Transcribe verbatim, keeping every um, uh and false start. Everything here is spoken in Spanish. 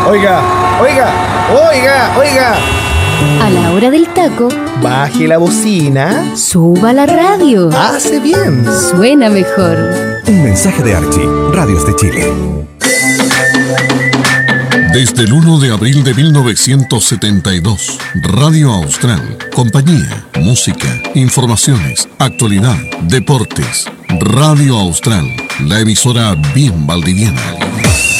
Oiga, oiga, oiga, oiga. A la hora del taco, Baje la bocina. suba la radio. Hace bien. Suena mejor. Un mensaje de Archie, Radios de Chile. Desde el uno de abril de mil novecientos setenta y dos, Radio Austral, compañía, música, informaciones, actualidad, deportes. Radio Austral, la emisora bien valdiviana.